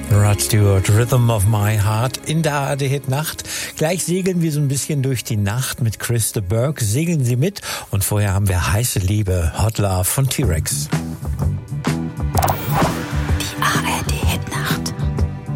Rod Stewart, Rhythm of My Heart in der ARD-Hit-Nacht. Gleich segeln wir so ein bisschen durch die Nacht mit Chris de Burgh. Segeln Sie mit und vorher haben wir Heiße Liebe, Hot Love von T-Rex.